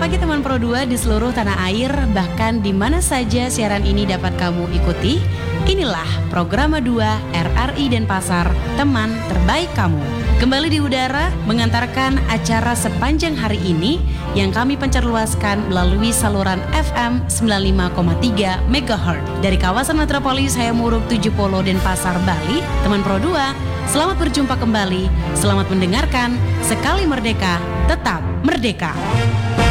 pagi teman Pro 2 di seluruh tanah air, bahkan di mana saja siaran ini dapat kamu ikuti. Inilah Programa 2 RRI Denpasar, teman terbaik kamu. Kembali di udara mengantarkan acara sepanjang hari ini yang kami pencerluaskan melalui saluran FM 95,3 MHz. Dari kawasan metropolis Hayamuruk 70 Denpasar, Bali, teman Pro 2, selamat berjumpa kembali, selamat mendengarkan, sekali merdeka, tetap merdeka.